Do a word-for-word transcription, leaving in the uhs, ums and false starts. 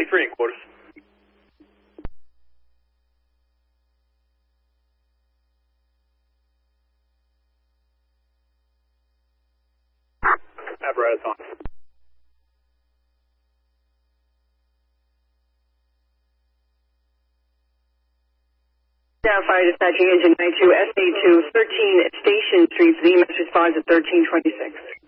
twenty-three in quarters. Apparatus on. Down fire dispatching engine nine two S A two, thirteen Station Street, V M S responds at thirteen twenty-six.